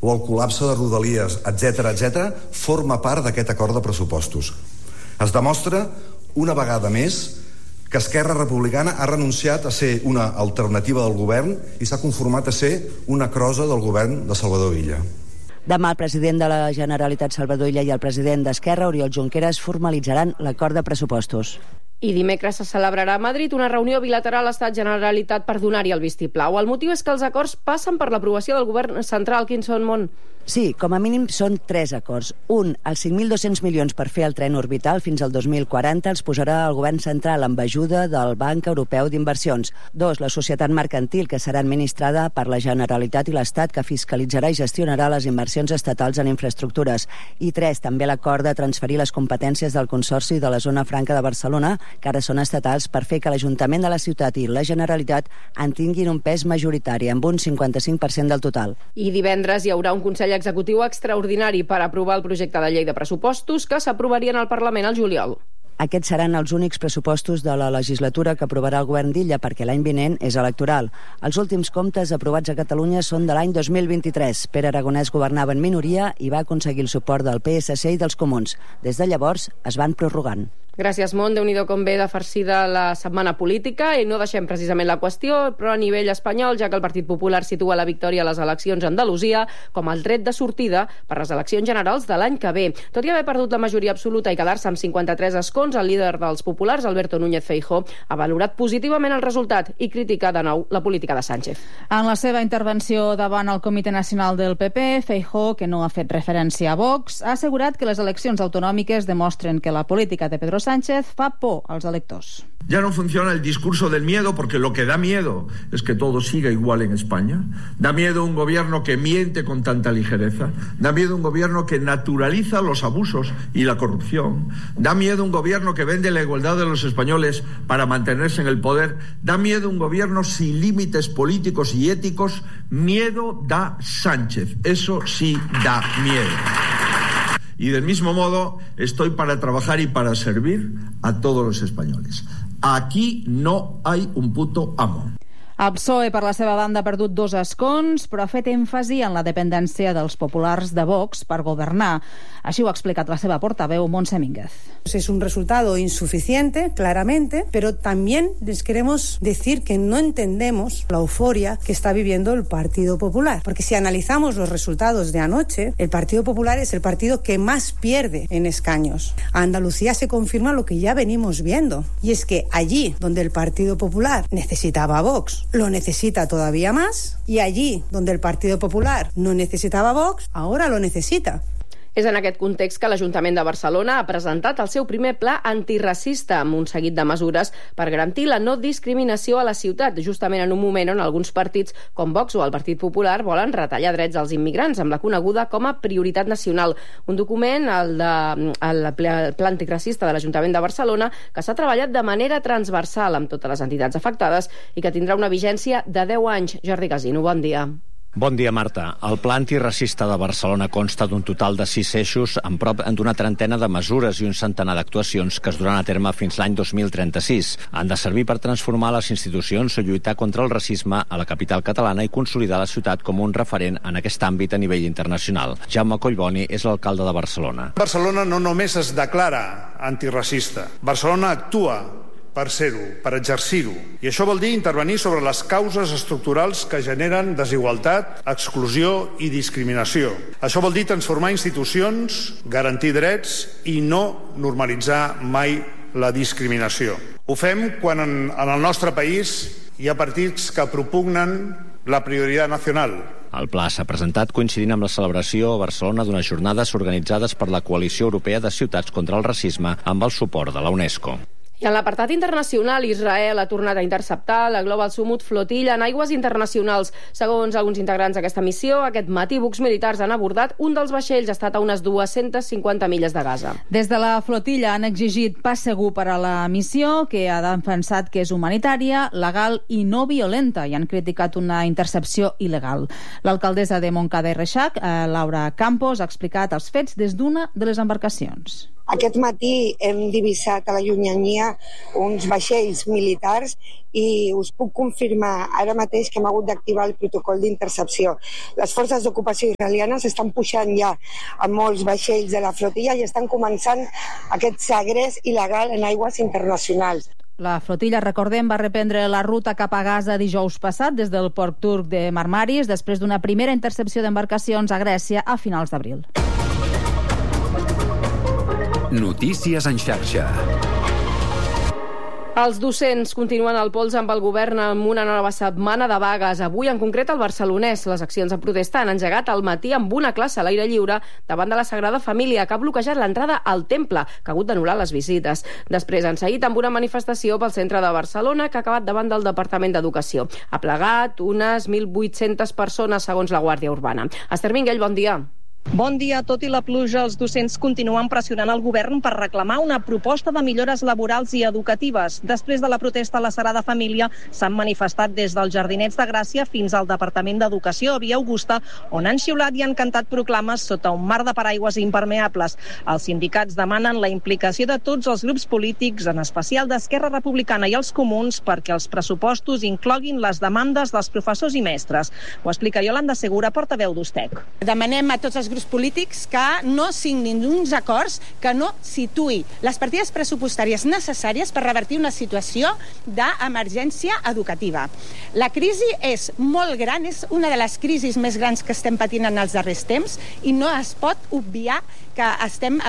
o el col·lapse de Rodalies, etc., forma part d'aquest acord de pressupostos. Es demostra, una vegada més, que Esquerra Republicana ha renunciat a ser una alternativa del govern i s'ha conformat a ser una crosa del govern de Salvador Illa. Demà el president de la Generalitat, Salvador Illa, i el president d'Esquerra, Oriol Junqueras, formalitzaran l'acord de pressupostos. I dimecres se celebrarà a Madrid una reunió bilateral Estat-Generalitat per donar-hi el vistiplau. El motiu és que els acords passen per l'aprovació del govern central. Quins són, Mont? Sí, com a mínim són 3 acords. Un, els 5.200 milions per fer el tren orbital fins al 2040 els posarà el govern central amb ajuda del Banc Europeu d'Inversions. 2, la societat mercantil, que serà administrada per la Generalitat i l'Estat, que fiscalitzarà i gestionarà les inversions estatals en infraestructures. I 3, també l'acord de transferir les competències del Consorci de la Zona Franca de Barcelona, que ara són estatals, per fer que l'Ajuntament de la ciutat i la Generalitat en tinguin un pes majoritari, amb un 55% del total. I divendres hi haurà un Consell Executiu extraordinari per aprovar el projecte de llei de pressupostos que s'aprovarien al Parlament al juliol. Aquests seran els únics pressupostos de la legislatura que aprovarà el govern d'Illa, perquè l'any vinent és electoral. Els últims comptes aprovats a Catalunya són de l'any 2023. Pere Aragonès governava en minoria i va aconseguir el suport del PSC i dels Comuns. Des de llavors es van prorrogant. Gràcies, Mont. Déu-n'hi-do com ve de farcida la setmana política, i no deixem precisament la qüestió, però a nivell espanyol, ja que el Partit Popular situa la victòria a les eleccions a Andalusia com el tret de sortida per les eleccions generals de l'any que ve. Tot i haver perdut la majoria absoluta i quedar-se amb 53 escons, el líder dels populars, Alberto Núñez Feijóo, ha valorat positivament el resultat i critica de nou la política de Sánchez. En la seva intervenció davant el Comitè Nacional del PP, Feijóo, que no ha fet referència a Vox, ha assegurat que les eleccions autonòmiques demostren que la política de Pedro Sánchez fa por als electors. Ya no funciona el discurso del miedo, porque lo que da miedo es que todo siga igual en España. Da miedo un gobierno que miente con tanta ligereza. Da miedo un gobierno que naturaliza los abusos y la corrupción. Da miedo un gobierno que vende la igualdad de los españoles para mantenerse en el poder. Da miedo un gobierno sin límites políticos y éticos. Miedo da Sánchez. Eso sí da miedo. Y del mismo modo estoy para trabajar y para servir a todos los españoles. Aquí no hay un puto amo. El PSOE, per la seva banda, ha perdut 2 escons, però ha fet èmfasi en la dependència dels populars de Vox per governar. Així ho ha explicat la seva portaveu, Montse Mínguez. Es un resultado insuficiente, claramente, pero también les queremos decir que no entendemos la euforia que está viviendo el Partido Popular. Porque si analizamos los resultados de anoche, el Partido Popular es el partido que más pierde en escaños. A Andalucía se confirma lo que ya venimos viendo, y es que allí donde el Partido Popular necesitaba a Vox, lo necesita todavía más, y allí donde el Partido Popular no necesitaba a Vox, ahora lo necesita. És en aquest context que l'Ajuntament de Barcelona ha presentat el seu primer pla antiracista amb un seguit de mesures per garantir la no discriminació a la ciutat, justament en un moment on alguns partits com Vox o el Partit Popular volen retallar drets als immigrants amb la coneguda com a prioritat nacional. Un document, el pla antiracista de l'Ajuntament de Barcelona, que s'ha treballat de manera transversal amb totes les entitats afectades i que tindrà una vigència de 10 anys. Jordi Casino, bon dia. Bon dia, Marta. El pla antiracista de Barcelona consta d'un total de 6 eixos amb prop d'una trentena de mesures i un centenar d'actuacions que es duran a terme fins l'any 2036. Han de servir per transformar les institucions o lluitar contra el racisme a la capital catalana i consolidar la ciutat com un referent en aquest àmbit a nivell internacional. Jaume Collboni és l'alcalde de Barcelona. Barcelona no només es declara antiracista. Barcelona actua per ser-ho, per exercir-ho. I això vol dir intervenir sobre les causes estructurals que generen desigualtat, exclusió i discriminació. Això vol dir transformar institucions, garantir drets i no normalitzar mai la discriminació. Ho fem quan en el nostre país hi ha partits que propugnen la prioritat nacional. El pla s'ha presentat coincidint amb la celebració a Barcelona d'unes jornades organitzades per la Coalició Europea de Ciutats contra el Racisme amb el suport de la UNESCO. I en l'apartat internacional, Israel ha tornat a interceptar la Global Summit flotilla en aigües internacionals. Segons alguns integrants d'aquesta missió, aquest matí bucs militars han abordat un dels vaixells, ha estat a unes 250 milles de Gaza. Des de la flotilla han exigit pas segur per a la missió, que ha defensat que és humanitària, legal i no violenta, i han criticat una intercepció il·legal. L'alcaldessa de Montcada i Reixac, Laura Campos, ha explicat els fets des d'una de les embarcacions. Aquest matí hem divisat a la llunyania uns vaixells militars i us puc confirmar ara mateix que hem hagut d'activar el protocol d'intercepció. Les forces d'ocupació israelianes estan pujant ja a molts vaixells de la flotilla i estan començant aquest segrest il·legal en aigües internacionals. La flotilla, recordem, va reprendre la ruta cap a Gaza dijous passat des del port turc de Marmaris, després d'una primera intercepció d'embarcacions a Grècia a finals d'abril. Notícies en xarxa. Els docents continuen al pols amb el govern amb una nova setmana de vagues. Avui, en concret, al Barcelonès. Les accions de protesta han engegat al matí amb una classe a l'aire lliure davant de la Sagrada Família, que ha bloquejat l'entrada al temple, que ha hagut d'anul·lar les visites. Després han seguit amb una manifestació pel centre de Barcelona, que ha acabat davant del Departament d'Educació. Ha plegat unes 1.800 persones, segons la Guàrdia Urbana. Esther Minguell, bon dia. Bon dia. Tot i la pluja, els docents continuen pressionant el govern per reclamar una proposta de millores laborals i educatives. Després de la protesta a la Sagrada Família, s'han manifestat des dels Jardinets de Gràcia fins al Departament d'Educació a Via Augusta, on han xiulat i han cantat proclames sota un mar de paraigües impermeables. Els sindicats demanen la implicació de tots els grups polítics, en especial d'Esquerra Republicana i els Comuns, perquè els pressupostos incloguin les demandes dels professors i mestres. Ho explica Iolanda Segura, portaveu d'USTEC. Demanem a tots els grups polítics que no signin uns acords que no situï les partides pressupostàries necessàries per revertir una situació d'emergència educativa. La crisi és molt gran, és una de les crisis més grans que estem patint en els darrers temps i no es pot obviar que estem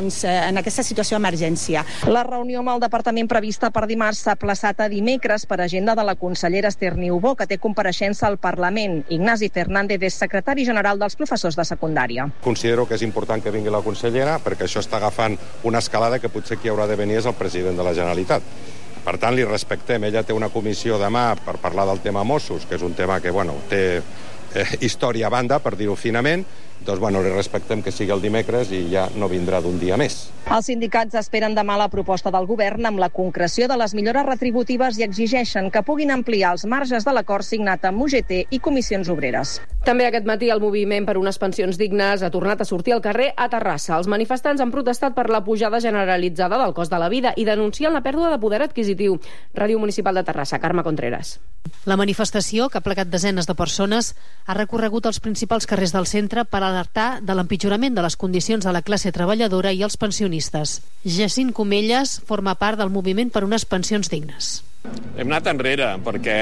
en aquesta situació d'emergència. La reunió amb el departament prevista per dimarts s'ha aplaçat a dimecres per agenda de la consellera Esther Niubó, que té compareixença al Parlament. Ignasi Fernández és secretari general dels professors de secundària. Considero que és important que vingui la consellera perquè això està agafant una escalada que potser qui haurà de venir és el president de la Generalitat. Per tant, li respectem. Ella té una comissió demà per parlar del tema Mossos, que és un tema que té història a banda, per dir-ho finament. Doncs, li respectem que sigui el dimecres i ja no vindrà d'un dia més. Els sindicats esperen demà la proposta del govern amb la concreció de les millores retributives i exigeixen que puguin ampliar els marges de l'acord signat amb UGT i comissions obreres. També aquest matí el moviment per unes pensions dignes ha tornat a sortir al carrer a Terrassa. Els manifestants han protestat per la pujada generalitzada del cost de la vida i denuncien la pèrdua de poder adquisitiu. Ràdio Municipal de Terrassa, Carme Contreras. La manifestació, que ha plegat desenes de persones, ha recorregut els principals carrers del centre per alertar de l'empitjorament de les condicions de la classe treballadora i els pensionistes. Jacint Comelles forma part del moviment per unes pensions dignes. Hem anat enrere, perquè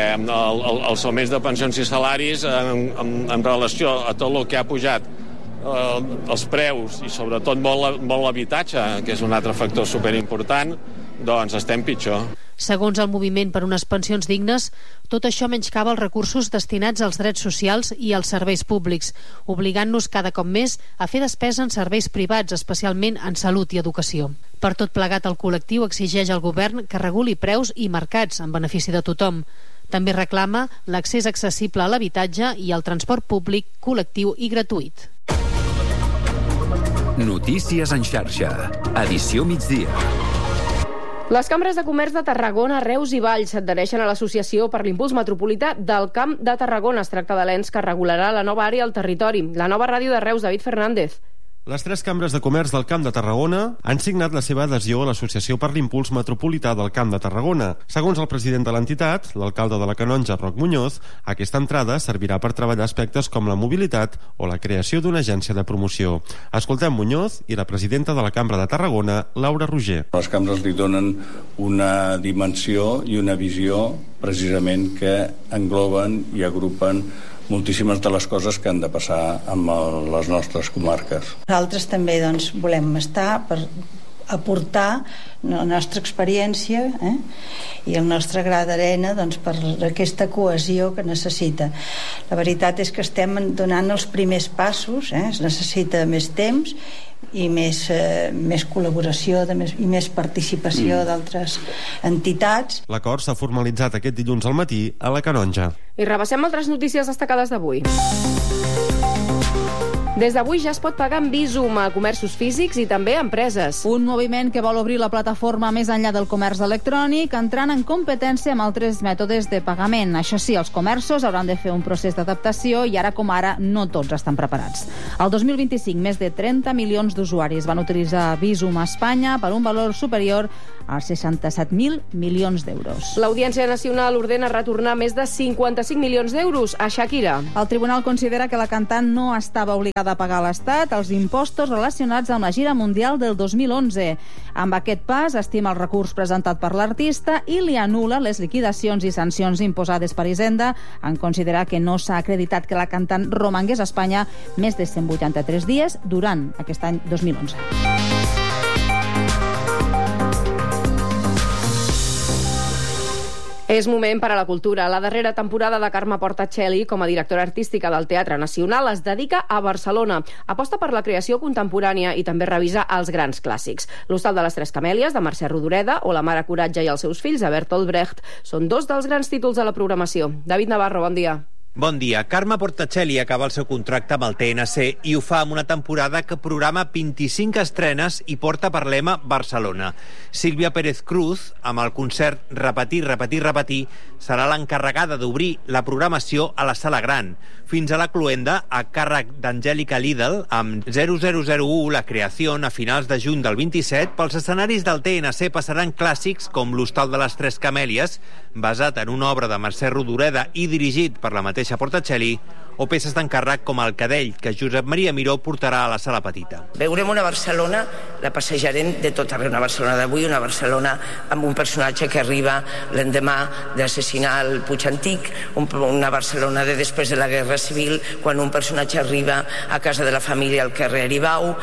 els augments de pensions i salaris en relació a tot el que ha pujat els preus i sobretot molt l'habitatge, que és un altre factor superimportant, doncs estem pitjor. Segons el moviment per unes pensions dignes, tot això menyscava els recursos destinats als drets socials i als serveis públics, obligant-nos cada cop més a fer despesa en serveis privats, especialment en salut i educació. Per tot plegat, el col·lectiu exigeix al govern que reguli preus i mercats en benefici de tothom. També reclama l'accés accessible a l'habitatge i al transport públic, col·lectiu i gratuït. Notícies en xarxa. Edició migdia. Les cambres de comerç de Tarragona, Reus i Valls s'adhereixen a l'Associació per l'Impuls Metropolità del Camp de Tarragona. Es tracta de l'ens que regularà la nova àrea al territori. La nova ràdio de Reus, David Fernández. Les 3 cambres de comerç del Camp de Tarragona han signat la seva adhesió a l'Associació per l'Impuls Metropolità del Camp de Tarragona. Segons el president de l'entitat, l'alcalde de la Canonja, Roc Muñoz, aquesta entrada servirà per treballar aspectes com la mobilitat o la creació d'una agència de promoció. Escoltem Muñoz i la presidenta de la Cambra de Tarragona, Laura Roger. Les cambres li donen una dimensió i una visió precisament que engloben i agrupen moltíssimes de les coses que han de passar amb les nostres comarques. Nosaltres també volem estar per aportar la nostra experiència i el nostre gra d'arena per aquesta cohesió que necessita. La veritat és que estem donant els primers passos, es necessita més temps i més col·laboració i més participació d'altres entitats. L'acord s'ha formalitzat aquest dilluns al matí a la Canonja. I repassem altres notícies destacades d'avui. Des d'avui ja es pot pagar amb Bizum a comerços físics i també a empreses. Un moviment que vol obrir la plataforma més enllà del comerç electrònic, entrant en competència amb altres mètodes de pagament. Això sí, els comerços hauran de fer un procés d'adaptació i ara com ara no tots estan preparats. El 2025, més de 30 milions d'usuaris van utilitzar Bizum a Espanya per un valor superior als 67.000 milions d'euros. L'Audiència Nacional ordena retornar més de 55 milions d'euros a Shakira. El tribunal considera que la cantant no estava obligada a pagar a l'Estat els impostos relacionats amb la gira mundial del 2011. Amb aquest pas, estima el recurs presentat per l'artista i li anul·la les liquidacions i sancions imposades per Hisenda en considerar que no s'ha acreditat que la cantant romangués a Espanya més de 183 dies durant aquest any 2011. És moment per a la cultura. La darrera temporada de Carme Portacelli com a directora artística del Teatre Nacional es dedica a Barcelona. Aposta per la creació contemporània i també revisa els grans clàssics. L'Hostal de les Tres Camèlies, de Mercè Rodoreda, o La mare Coratge i els seus fills, de Bertolt Brecht, són dos dels grans títols de la programació. David Navarro, bon dia. Bon dia. Carme Portacelli acaba el seu contracte amb el TNC i ho fa amb una temporada que programa 25 estrenes i porta per lema Barcelona. Sílvia Pérez Cruz, amb el concert Repetir, repetir, repetir, serà l'encarregada d'obrir la programació a la Sala Gran. Fins a la cloenda, a càrrec d'Angèlica Lidl, amb 0001, la creació, a finals de juny del 27, pels escenaris del TNC passaran clàssics com l'Hostal de les Tres Camèlies, basat en una obra de Mercè Rodoreda i dirigit per la mateixa Portacelli, o peces d'encàrrec com El Cadell, que Josep Maria Miró portarà a la Sala Petita. Veurem una Barcelona, la passejarem de tot arreu, una Barcelona d'avui, una Barcelona amb un personatge que arriba l'endemà d'assassinar el Puig Antic, una Barcelona de després de la Guerra Civil, quan un personatge arriba a casa de la família al carrer Aribau,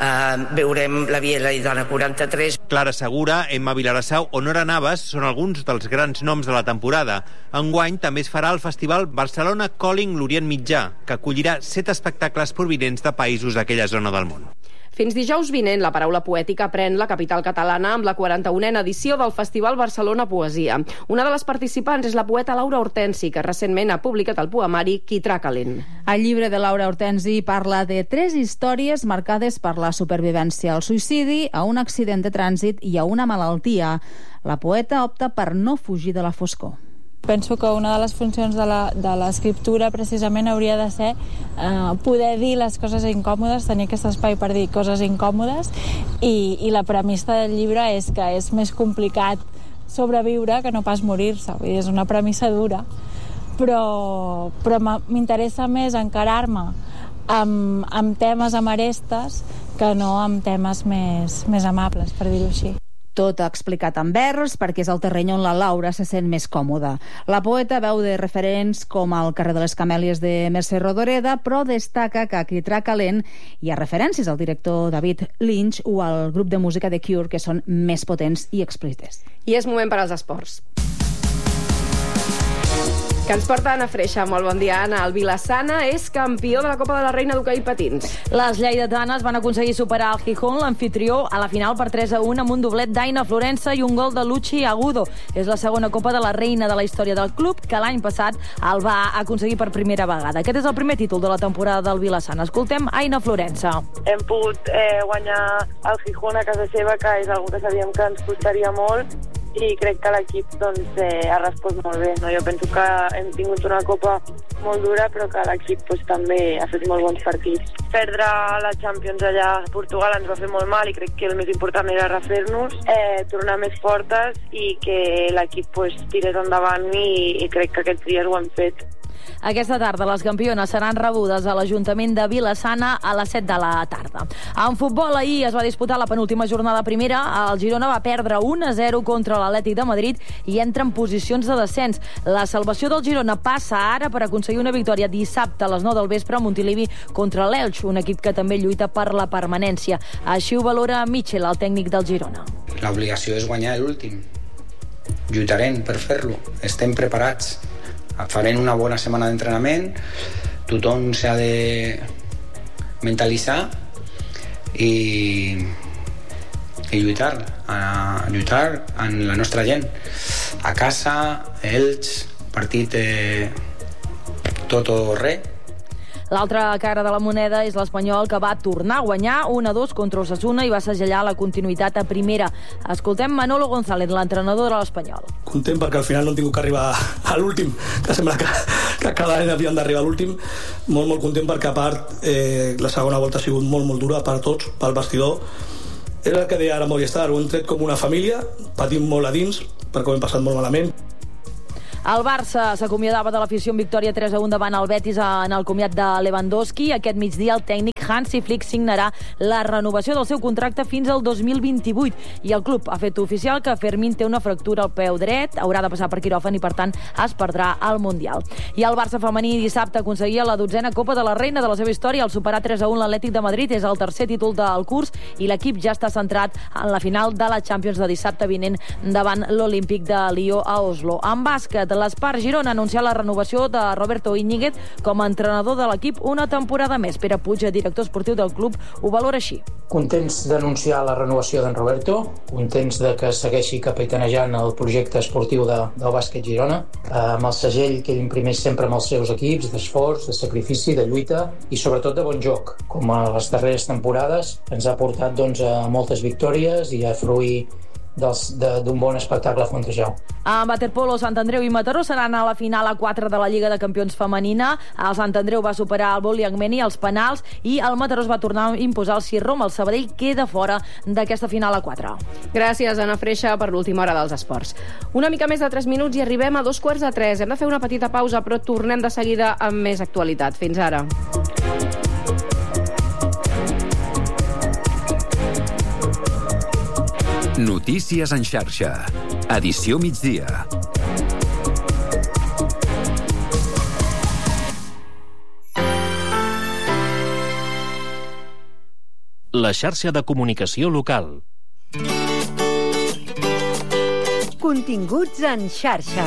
veurem la Via Laietana 43. Clara Segura, Emma Vilarassau o Nora Navas són alguns dels grans noms de la temporada. Enguany també es farà el festival Barcelona Calling l'Orient Mitjà, que acollirà 7 espectacles provinents de països d'aquella zona del món. Fins dijous vinent, la paraula poètica pren la capital catalana amb la 41a edició del Festival Barcelona Poesia. Una de les participants és la poeta Laura Hortensi, que recentment ha publicat el poemari Quitrà calent. El llibre de Laura Hortensi parla de 3 històries marcades per la supervivència al suïcidi, a un accident de trànsit i a una malaltia. La poeta opta per no fugir de la foscor. Penso que una de les funcions de l'escriptura precisament hauria de ser poder dir les coses incòmodes, tenir aquest espai per dir coses incòmodes i la premissa del llibre és que és més complicat sobreviure que no pas morir-se. Vull dir, és una premissa dura, però m'interessa més encarar-me amb temes amb arestes que no amb temes més amables, per dir-ho així. Tot explicat en vers, perquè és el terreny on la Laura se sent més còmoda. La poeta veu de referents com el carrer de les Camèlies de Mercè Rodoreda, però destaca que a Quitrà calent hi ha referències al director David Lynch o al grup de música The Cure, que són més potents i explícits. I és moment per als esports. Que ens porta Anna Freixa. Molt bon dia, Anna. El Vilassana és campió de la Copa de la Reina d'hoquei patins. Les lleidatanes van aconseguir superar el Gijón, l'anfitrió, a la final per 3-1 amb un doblet d'Aina Florença i un gol de Luchi Agudo. És la segona Copa de la Reina de la història del club, que l'any passat el va aconseguir per primera vegada. Aquest és el primer títol de la temporada del Vilassana. Escoltem Aina Florença. Hem pogut guanyar el Gijón a casa seva, que és una que sabíem que ens costaria molt, i crec que l'equip ha respost molt bé. Jo penso que hem tingut una copa molt dura, però que l'equip també ha fet molt bons partits. Perdre la Champions allà a Portugal ens va fer molt mal i crec que el més important era refer-nos, tornar més fortes i que l'equip tirés endavant i crec que aquests dies ho hem fet. Aquesta tarda les campiones seran rebudes a l'Ajuntament de Vilassana a les 7 de la tarda. En futbol, ahir es va disputar la penúltima jornada primera. El Girona va perdre 1-0 contra l'Atlètic de Madrid i entra en posicions de descens. La salvació del Girona passa ara per aconseguir una victòria dissabte a les 9 del vespre a Montilivi contra l'Elx, un equip que també lluita per la permanència. Així ho valora Michel, el tècnic del Girona. L'obligació és guanyar l'últim. Lluitarem per fer-lo. Estem preparats. Farem una bona setmana d'entrenament, tothom s'ha de mentalitzar i lluitar amb la nostra gent. A casa, Elx, partit tot o res. L'altra cara de la moneda és l'Espanyol, que va tornar a guanyar 1-2 contra Osasuna i va segellar la continuïtat a primera. Escoltem Manolo González, l'entrenador de l'Espanyol. Content perquè al final no hem tingut que arribar a l'últim, que sembla que cada any havíem d'arribar a l'últim. Molt content perquè a part la segona volta ha sigut molt dura per a tots, pel vestidor. Era el que deia ara Movistar, ho hem tret com una família, patim molt a dins perquè ho hem passat molt malament. El Barça s'acomiadava de l'afició en victòria 3-1 davant el Betis en el comiat de Lewandowski. Aquest migdia el tècnic Hansi Flick signarà la renovació del seu contracte fins al 2028 i el club ha fet oficial que Fermín té una fractura al peu dret, haurà de passar per quiròfan i per tant es perdrà al Mundial. I el Barça femení dissabte aconseguia la 12a Copa de la Reina de la seva història al superar 3-1 l'Atlètic de Madrid. És el tercer títol del curs i l'equip ja està centrat en la final de la Champions de dissabte vinent davant l'Olímpic de Lió a Oslo. En bàsquet, l'Espar Girona ha anunciat la renovació de Roberto Íñiguez com a entrenador de l'equip una temporada més. Pere Puig, director esportiu del club, ho valora així. Contents d'anunciar la renovació d'en Roberto, contents de que segueixi capitanejant el projecte esportiu del bàsquet Girona, amb el segell que ell imprimeix sempre amb els seus equips, d'esforç, de sacrifici, de lluita i sobretot de bon joc. Com a les darreres temporades ens ha portat a moltes victòries i a fruir d'un bon espectacle a Fontejau. En waterpolo, Sant Andreu i Mataró seran a la final a 4 de la Lliga de Campions femenina. El Sant Andreu va superar el Boliangmeni als penals i el Mataró es va tornar a imposar el Sirrom. El Sabadell queda fora d'aquesta final a 4. Gràcies, Anna Freixa, per l'última hora dels esports. Una mica més de 3 minuts i arribem a 2:45. Hem de fer una petita pausa, però tornem de seguida amb més actualitat. Fins ara. Notícies en xarxa. Edició migdia. La xarxa de comunicació local. Continguts en xarxa.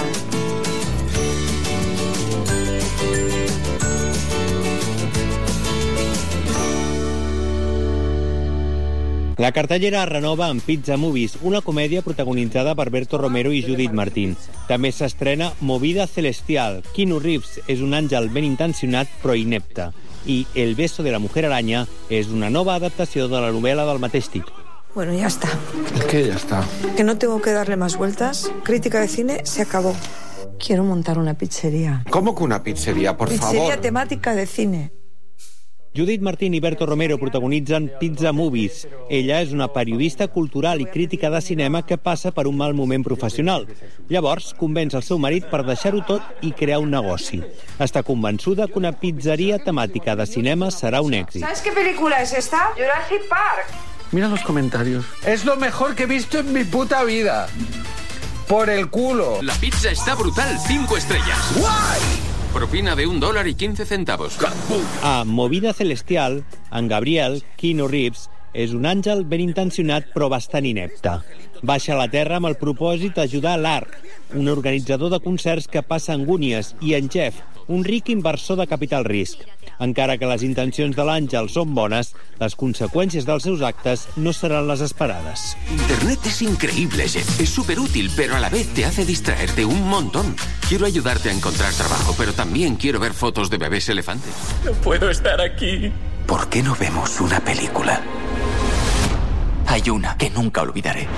La cartellera es renova amb Pizza Movies, una comèdia protagonitzada per Berto Romero i Judith Martín. També s'estrena Movida Celestial. Keanu Reeves és un àngel ben intencionat però inepte. I El beso de la mujer araña és una nova adaptació de la novel·la del mateix títol. Bueno, ya está. ¿Qué ya está? Que no tengo que darle más vueltas. Crítica de cine se acabó. Quiero montar una pizzería. ¿Cómo que una pizzería, por favor? Pizzería temática de cine. Judith Martín i Berto Romero protagonitzen Pizza Movies. Ella és una periodista cultural i crítica de cinema que passa per un mal moment professional. Llavors, convenç el seu marit per deixar-ho tot i crear un negoci. Està convençuda que una pizzeria temàtica de cinema serà un èxit. ¿Sabes qué película es esta? Jurassic Park. Mira los comentarios. Es lo mejor que he visto en mi puta vida. Por el culo. La pizza está brutal, 5 estrellas. ¡Guay! Propina de $1.15. A Movida Celestial, en Gabriel, Keanu Reeves, és un àngel ben intencionat però bastant inepte. Baixa a la Terra amb el propòsit d'ajudar l'Art, un organitzador de concerts que passa angúnies, i en Jeff, un ric inversor de capital risc. Encara que les intencions de l'àngel són bones, les conseqüències dels seus actes no seran les esperades. Internet es increíble, Jeff. Es súper útil, pero a la vez te hace distraerte un montón. Quiero ayudarte a encontrar trabajo, pero también quiero ver fotos de bebés elefantes. No puedo estar aquí. ¿Por qué no vemos una película? Hay una que nunca olvidaré.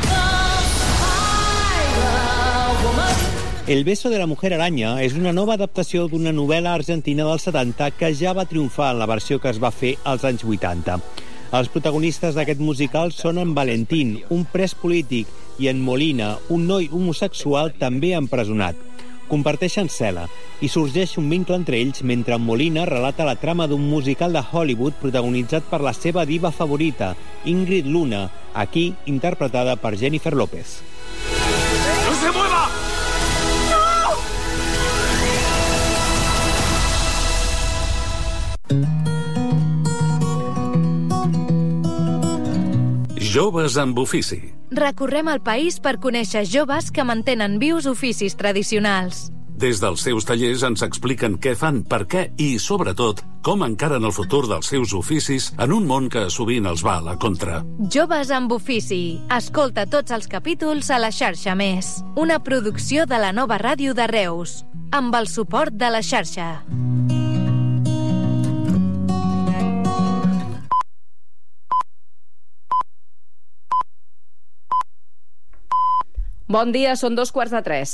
El beso de la mujer araña és una nova adaptació d'una novel·la argentina dels 70 que ja va triomfar en la versió que es va fer als anys 80. Els protagonistes d'aquest musical són en Valentín, un pres polític, i en Molina, un noi homosexual també empresonat. Comparteixen cel·la i sorgeix un vincle entre ells mentre en Molina relata la trama d'un musical de Hollywood protagonitzat per la seva diva favorita, Ingrid Luna, aquí interpretada per Jennifer López. ¡No se mueva! Joves amb ofici. Recorrem el país per conèixer joves que mantenen vius oficis tradicionals. Des dels seus tallers ens expliquen què fan, per què i, sobretot, com encaren el futur dels seus oficis en un món que sovint els va a la contra. Joves amb ofici. Escolta tots els capítols a la xarxa Més. Una producció de la Nova Ràdio de Reus. Amb el suport de la xarxa. Bon dia, són 2:45.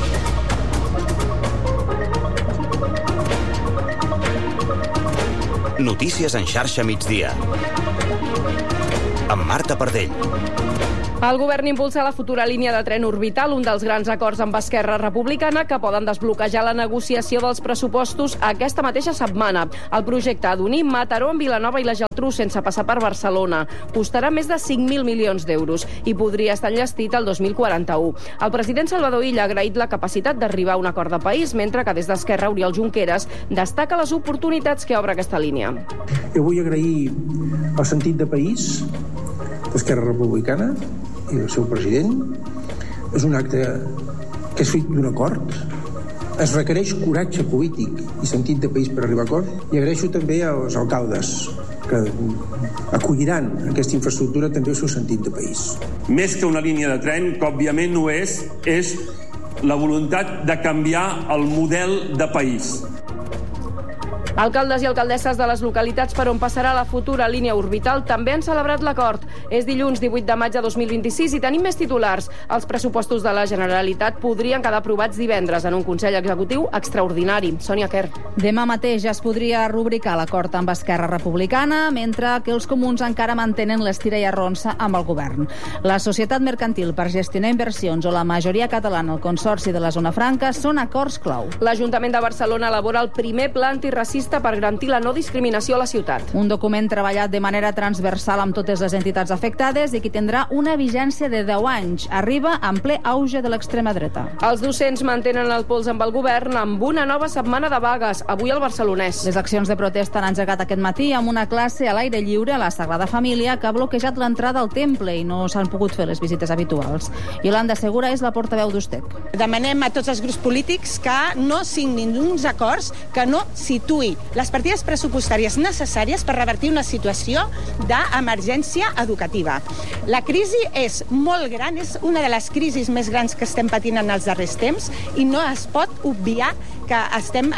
Notícies en xarxa migdia. Amb Marta Pardell. El govern impulsa la futura línia de tren orbital, un dels grans acords amb Esquerra Republicana que poden desbloquejar la negociació dels pressupostos aquesta mateixa setmana. El projecte ha d'unir Mataró amb Vilanova i la Geltrú sense passar per Barcelona. Costarà més de 5.000 milions d'euros i podria estar enllestit el 2041. El president Salvador Illa ha agraït la capacitat d'arribar a un acord de país, mentre que des d'Esquerra Oriol Junqueras destaca les oportunitats que obre aquesta línia. Jo vull agrair el sentit de país d'Esquerra Republicana i el seu president. És un acte que és fruit d'un acord. Es requereix coratge polític i sentit de país per arribar a acord. I agraeixo també als alcaldes que acolliran aquesta infraestructura també el seu sentit de país. Més que una línia de tren, que òbviament no és la voluntat de canviar el model de país. Alcaldes i alcaldesses de les localitats per on passarà la futura línia orbital també han celebrat l'acord. És dilluns 18 de maig de 2026 i tenim més titulars. Els pressupostos de la Generalitat podrien quedar aprovats divendres en un Consell Executiu extraordinari. Sònia Quer. Demà mateix es podria rubricar l'acord amb Esquerra Republicana, mentre que els comuns encara mantenen l'estira i arronsa amb el govern. La Societat Mercantil per gestionar inversions o la majoria catalana al Consorci de la Zona Franca són acords clau. L'Ajuntament de Barcelona elabora el primer pla antiracista per garantir la no discriminació a la ciutat. Un document treballat de manera transversal amb totes les entitats afectades i que tindrà una vigència de 10 anys. Arriba en ple auge de l'extrema dreta. Els docents mantenen el pols amb el govern amb una nova setmana de vagues, avui al Barcelonès. Les accions de protesta han engegat aquest matí amb una classe a l'aire lliure a la Sagrada Família que ha bloquejat l'entrada al temple i no s'han pogut fer les visites habituals. Yolanda Segura és la portaveu d'USTEC. Demanem a tots els grups polítics que no signin uns acords que no situï les partides pressupostàries necessàries per revertir una situació d'emergència educativa. La crisi és molt gran, és una de les crisis més grans que estem patint en els darrers temps i no es pot obviar que estem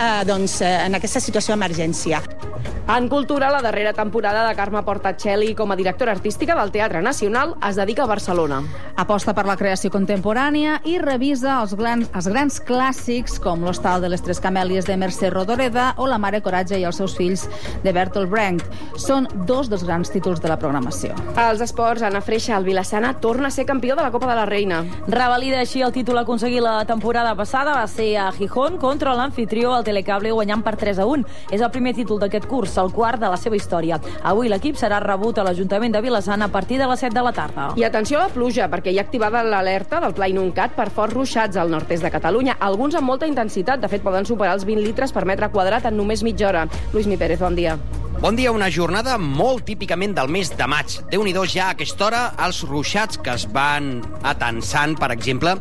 en aquesta situació d'emergència. En cultura, la darrera temporada de Carme Portacelli com a directora artística del Teatre Nacional es dedica a Barcelona. Aposta per la creació contemporània i revisa els grans clàssics com l'Hostal de les Tres Camèlies de Mercè Rodoreda o La Mare Coratge i els seus fills de Bertolt Brecht. Són dos dels grans títols de la programació. Als esports, Anna Freixa, el Vilassana torna a ser campió de la Copa de la Reina. Revalida així el títol aconseguit la temporada passada, va ser a Gijón contra l'anfitrió, el Telecable, guanyant per 3-1. És el primer títol d'aquest curs, el quart de la seva història. Avui l'equip serà rebut a l'Ajuntament de Vilassana a partir de les 7 de la tarda. I atenció a la pluja, perquè hi ha activada l'alerta del Pla Inuncat per forts ruixats al nord-est de Catalunya, alguns amb molta intensitat, de fet poden superar els 20 litres per metre quadrat en només mitja hora. Luismi Pérez, bon dia. Bon dia, una jornada molt típicament del mes de maig. Déu-n'hi-do ja a aquesta hora els ruixats que es van atensant, per exemple,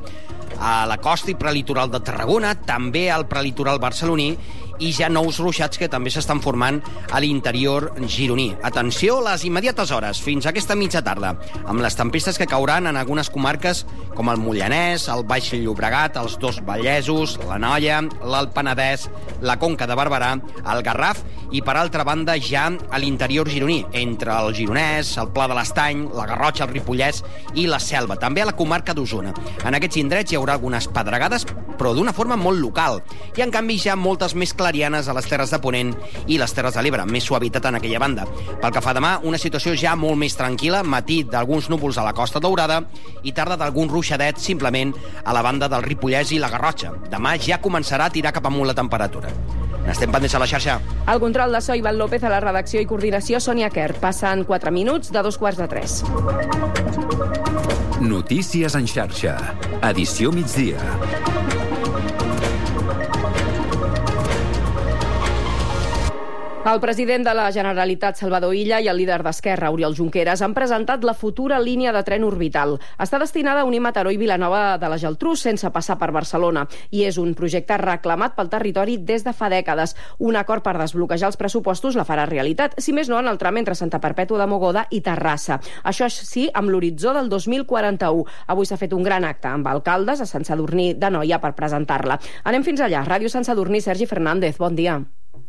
a la costa i prelitoral de Tarragona, també al prelitoral barceloní, i ja nous ruixats que també s'estan formant a l'interior gironí. Atenció a les immediates hores, fins a aquesta mitja tarda, amb les tempestes que cauran en algunes comarques com el Moianès, el Baix Llobregat, els dos Vallesos, l'Anoia, l'Alt Penedès, la Conca de Barberà, el Garraf i, per altra banda, ja a l'interior gironí, entre el Gironès, el Pla de l'Estany, la Garrotxa, el Ripollès i la Selva, també a la comarca d'Osona. En aquests indrets hi haurà algunes pedregades, però d'una forma molt local. I, en canvi, ja moltes més clarianes a les Terres de Ponent i les Terres de l'Ebre, més suavitat en aquella banda. Pel que fa demà, una situació ja molt més tranquil·la, matí d'alguns núvols a la Costa Daurada i tarda d'algun ruixadet simplement a la banda del Ripollès i la Garrotxa. Demà ja començarà a tirar cap amunt la temperatura. N'estem pendents a la xarxa. Al control de so, Ivan López, a la redacció i coordinació, Sònia Quer. Passen 4 minuts de 2:45. Notícies en xarxa. Edició migdia. El president de la Generalitat, Salvador Illa, i el líder d'Esquerra, Oriol Junqueras, han presentat la futura línia de tren orbital. Està destinada a unir Mataró i Vilanova de la Geltrú sense passar per Barcelona i és un projecte reclamat pel territori des de fa dècades. Un acord per desbloquejar els pressupostos la farà realitat, si més no en el tram entre Santa Perpètua de Mogoda i Terrassa. Això sí, amb l'horitzó del 2041. Avui s'ha fet un gran acte amb alcaldes a Sant Sadurní d'Anoia per presentar-la. Anem fins allà. Ràdio Sant Sadurní, Sergi Fernández, bon dia.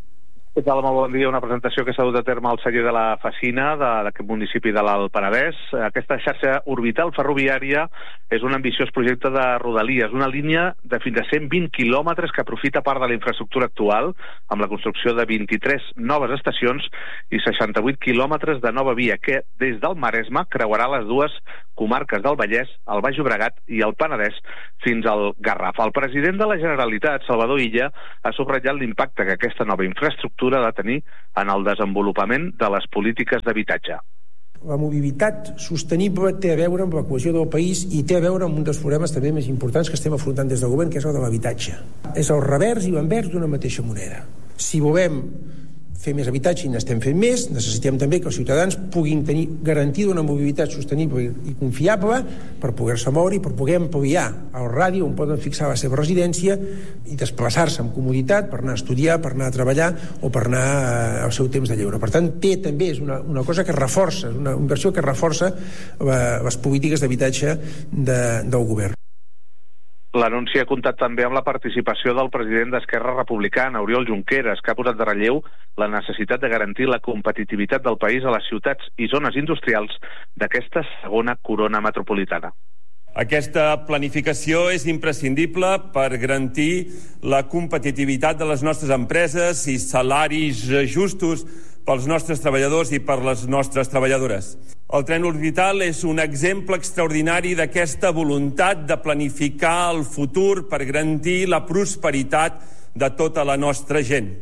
Què tal? Molt bon dia. Una presentació que s'ha dut a terme al celler de la Facina, d'aquest municipi de l'Alt Penedès. Aquesta xarxa orbital ferroviària és un ambiciós projecte de rodalies, una línia de fins a 120 quilòmetres que aprofita part de la infraestructura actual, amb la construcció de 23 noves estacions i 68 quilòmetres de nova via, que des del Maresme creuarà les dues comarques del Vallès, el Baix Llobregat i el Penedès, fins al Garraf. El president de la Generalitat, Salvador Illa, ha subratllat l'impacte que aquesta nova infraestructura ha de tenir en el desenvolupament de les polítiques d'habitatge. La mobilitat sostenible té a veure amb la cohesió del país i té a veure amb un dels problemes també més importants que estem afrontant des del govern, que és el de l'habitatge. És el revers i l'envers d'una mateixa moneda. Si volem fer més habitatge i n'estem fent més, necessitem també que els ciutadans puguin tenir garantida una mobilitat sostenible i confiable per poder-se moure i per poder ampliar el radi on poden fixar la seva residència i desplaçar-se amb comoditat per anar a estudiar, per anar a treballar o per anar al seu temps de lleure. Per tant, també és una cosa que reforça, és una inversió que reforça les polítiques d'habitatge del govern. L'anunci ha comptat també amb la participació del president d'Esquerra Republicana, Oriol Junqueras, que ha posat de relleu la necessitat de garantir la competitivitat del país a les ciutats i zones industrials d'aquesta segona corona metropolitana. Aquesta planificació és imprescindible per garantir la competitivitat de les nostres empreses i salaris justos pels nostres treballadors i per les nostres treballadores. El tren orbital és un exemple extraordinari d'aquesta voluntat de planificar el futur per garantir la prosperitat de tota la nostra gent.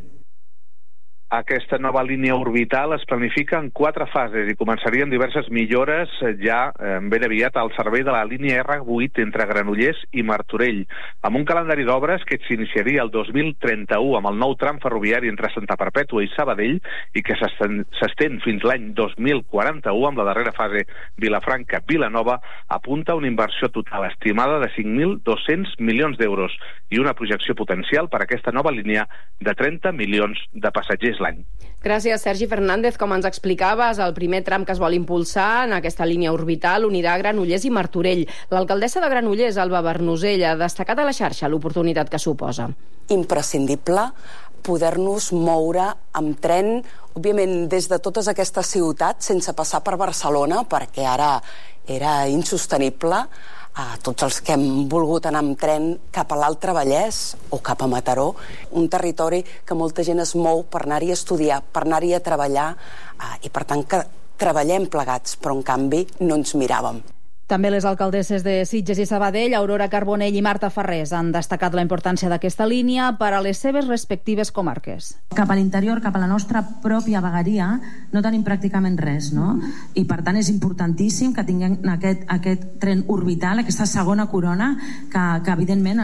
Aquesta nova línia orbital es planifica en 4 fases i començarien diverses millores ja ben aviat al servei de la línia R8 entre Granollers i Martorell, amb un calendari d'obres que s'iniciaria el 2031 amb el nou tram ferroviari entre Santa Perpètua i Sabadell i que s'estén fins l'any 2041 amb la darrera fase Vilafranca-Vilanova, apunta una inversió total estimada de 5.200 milions d'euros i una projecció potencial per a aquesta nova línia de 30 milions de passatgers l'any. Gràcies, Sergi Fernández. Com ens explicaves, el primer tram que es vol impulsar en aquesta línia orbital unirà Granollers i Martorell. L'alcaldessa de Granollers, Alba Bernusell, ha destacat a la xarxa l'oportunitat que suposa. Imprescindible poder-nos moure amb tren, òbviament des de totes aquestes ciutats, sense passar per Barcelona, perquè ara era insostenible. A tots els que hem volgut anar amb tren cap a l'Altre Vallès o cap a Mataró, un territori que molta gent es mou per anar-hi a estudiar, per anar-hi a treballar, i per tant que treballem plegats, però en canvi no ens miràvem. També les alcaldesses de Sitges i Sabadell, Aurora Carbonell i Marta Farrés, han destacat la importància d'aquesta línia per a les seves respectives comarques. Cap a l'interior, cap a la nostra pròpia vegueria, no tenim pràcticament res, no? I per tant és importantíssim que tinguem aquest tren orbital, aquesta segona corona, que evidentment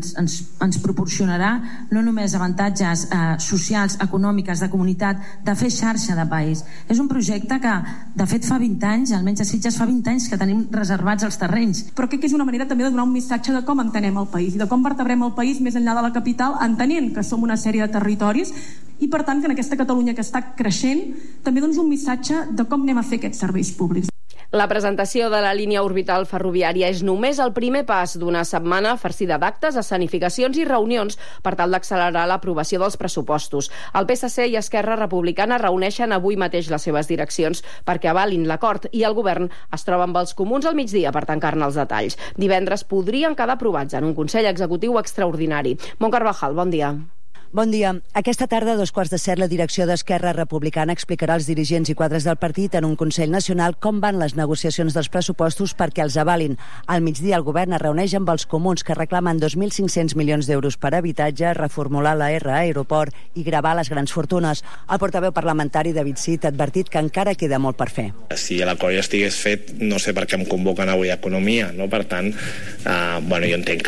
ens proporcionarà no només avantatges socials, econòmiques, de comunitat, de fer xarxa de país. És un projecte que, de fet, fa 20 anys, almenys a Sitges fa 20 anys que tenim reservats els terrenys. Però crec que és una manera també de donar un missatge de com entenem el país i de com vertebrem el país més enllà de la capital, entenent que som una sèrie de territoris i per tant que en aquesta Catalunya que està creixent també dones un missatge de com anem a fer aquests serveis públics. La presentació de la línia orbital ferroviària és només el primer pas d'una setmana farcida d'actes, escenificacions i reunions per tal d'accelerar l'aprovació dels pressupostos. El PSC i Esquerra Republicana reuneixen avui mateix les seves direccions perquè avalin l'acord i el govern es troba amb els comuns al migdia per tancar-ne els detalls. Divendres podrien quedar aprovats en un Consell Executiu extraordinari. Mont Carvajal, bon dia. Bon dia. Aquesta tarda, a 2:15, la direcció d'Esquerra Republicana explicarà als dirigents i quadres del partit en un Consell Nacional com van les negociacions dels pressupostos perquè els avalin. Al migdia, el govern es reuneix amb els comuns que reclamen 2.500 milions d'euros per habitatge, reformular la R aeroport i gravar les grans fortunes. El portaveu parlamentari David Cid ha advertit que encara queda molt per fer. Si l'acord ja estigués fet, no sé per què em convoquen avui a Economia, no? Per tant, jo entenc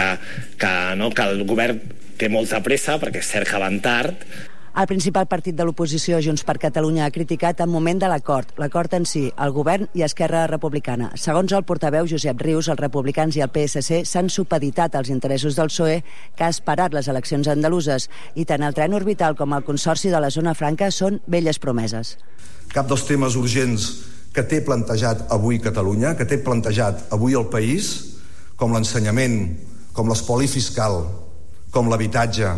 que el govern té molta pressa, perquè és cert que van tard. El principal partit de l'oposició, Junts per Catalunya, ha criticat el moment de l'acord en si, el govern i Esquerra Republicana. Segons el portaveu Josep Rius, els republicans i el PSC s'han supeditat als interessos del PSOE, que ha esperat les eleccions andaluses, i tant el tren orbital com el Consorci de la Zona Franca són velles promeses. Cap dels temes urgents que té plantejat avui Catalunya, que té plantejat avui el país, com l'ensenyament, com l'espoli fiscal, com l'habitatge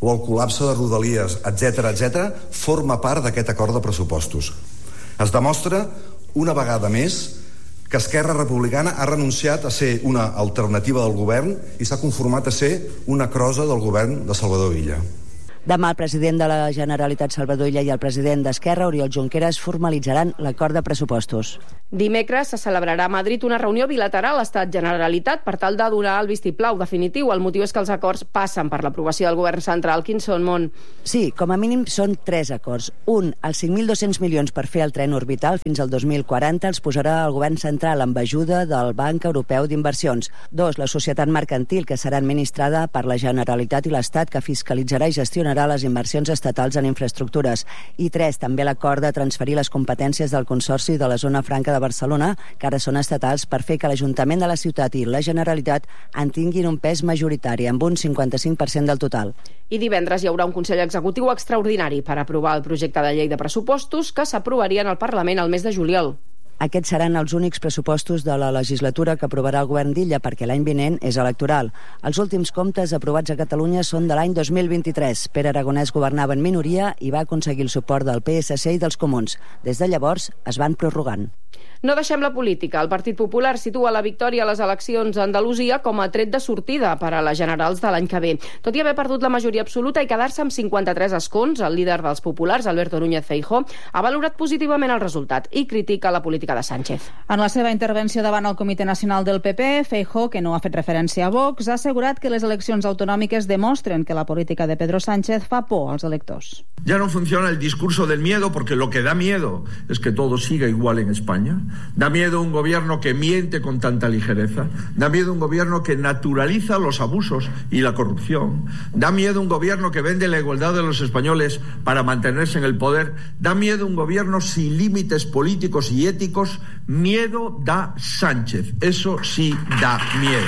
o el col·lapse de Rodalies, etc., forma part d'aquest acord de pressupostos. Es demostra, una vegada més, que Esquerra Republicana ha renunciat a ser una alternativa del govern i s'ha conformat a ser una crosa del govern de Salvador Illa. Demà el president de la Generalitat, Salvador Illa, i el president d'Esquerra, Oriol Junqueras, formalitzaran l'acord de pressupostos. Dimecres se celebrarà a Madrid una reunió bilateral Estat-Generalitat per tal de donar el vistiplau definitiu. El motiu és que els acords passen per l'aprovació del govern central. Quins són, Mont? Sí, com a mínim són 3 acords. Un, els 5.200 milions per fer el tren orbital fins al 2040 els posarà el govern central amb ajuda del Banc Europeu d'Inversions. 2, la societat mercantil, que serà administrada per la Generalitat i l'Estat, que fiscalitzarà i gestionarà les inversions estatals en infraestructures. I 3, també l'acord de transferir les competències del Consorci de la Zona Franca de Barcelona, que ara són estatals, per fer que l'Ajuntament de la ciutat i la Generalitat en tinguin un pes majoritari, amb un 55% del total. I divendres hi haurà un Consell Executiu extraordinari per aprovar el projecte de llei de pressupostos que s'aprovarien al Parlament el mes de juliol. Aquests seran els únics pressupostos de la legislatura que aprovarà el govern d'Illa, perquè l'any vinent és electoral. Els últims comptes aprovats a Catalunya són de l'any 2023. Pere Aragonès governava en minoria i va aconseguir el suport del PSC i dels Comuns. Des de llavors es van prorrogant. No deixem la política. El Partit Popular situa la victòria a les eleccions a Andalusia com a tret de sortida per a les generals de l'any que ve. Tot i haver perdut la majoria absoluta i quedar-se amb 53 escons, el líder dels populars, Alberto Núñez Feijóo, ha valorat positivament el resultat i critica la política de Sánchez. En la seva intervenció davant el Comitè Nacional del PP, Feijóo, que no ha fet referència a Vox, ha assegurat que les eleccions autonòmiques demostren que la política de Pedro Sánchez fa por als electors. Ya no funciona el discurso del miedo, porque lo que da miedo es que todo siga igual en España. Da miedo un gobierno que miente con tanta ligereza. Da miedo un gobierno que naturaliza los abusos y la corrupción. Da miedo un gobierno que vende la igualdad de los españoles para mantenerse en el poder. Da miedo un gobierno sin límites políticos y éticos. Miedo da Sánchez. Eso sí da miedo.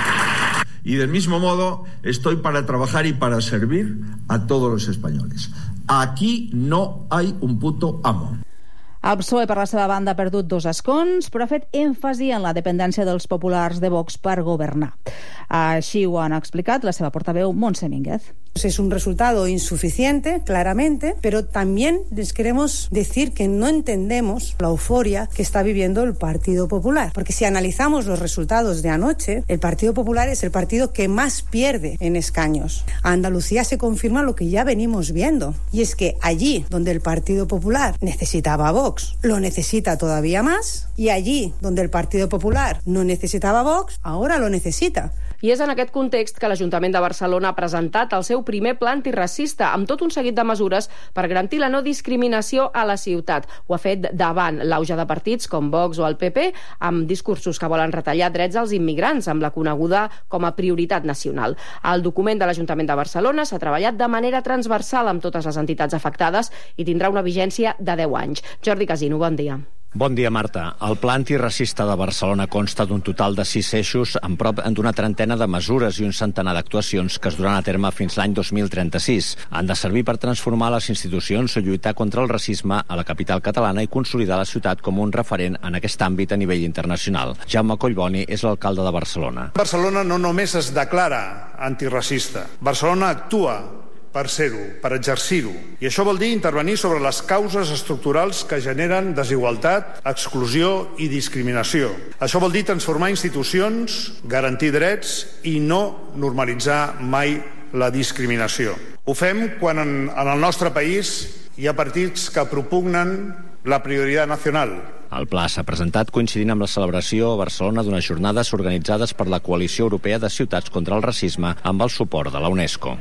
Y del mismo modo estoy para trabajar y para servir a todos los españoles. Aquí no hay un puto amo. El PSOE, per la seva banda, ha perdut 2 escons, però ha fet èmfasi en la dependència dels populars de Vox per governar. Així ho han explicat la seva portaveu, Montse Mínguez. Es un resultado insuficiente, claramente, pero también les queremos decir que no entendemos la euforia que está viviendo el Partido Popular. Porque si analizamos los resultados de anoche, el Partido Popular es el partido que más pierde en escaños. A Andalucía se confirma lo que ya venimos viendo, y es que allí donde el Partido Popular necesitaba a Vox, lo necesita todavía más, y allí donde el Partido Popular no necesitaba a Vox, ahora lo necesita. I és en aquest context que l'Ajuntament de Barcelona ha presentat el seu primer pla antiracista amb tot un seguit de mesures per garantir la no discriminació a la ciutat. Ho ha fet davant l'auge de partits com Vox o el PP, amb discursos que volen retallar drets als immigrants, amb la coneguda com a prioritat nacional. El document de l'Ajuntament de Barcelona s'ha treballat de manera transversal amb totes les entitats afectades i tindrà una vigència de 10 anys. Jordi Casino, bon dia. Bon dia, Marta. El Pla Antiracista de Barcelona consta d'un total de 6 eixos amb prop d'una trentena de mesures i un centenar d'actuacions que es duran a terme fins l'any 2036. Han de servir per transformar les institucions o lluitar contra el racisme a la capital catalana i consolidar la ciutat com un referent en aquest àmbit a nivell internacional. Jaume Collboni és l'alcalde de Barcelona. Barcelona no només es declara antiracista. Barcelona actua per ser-ho, per exercir-ho. I això vol dir intervenir sobre les causes estructurals que generen desigualtat, exclusió i discriminació. Això vol dir transformar institucions, garantir drets i no normalitzar mai la discriminació. Ho fem quan en el nostre país hi ha partits que propugnen la prioritat nacional. El pla s'ha presentat coincidint amb la celebració a Barcelona d'unes jornades organitzades per la Coalició Europea de Ciutats contra el Racisme amb el suport de la UNESCO.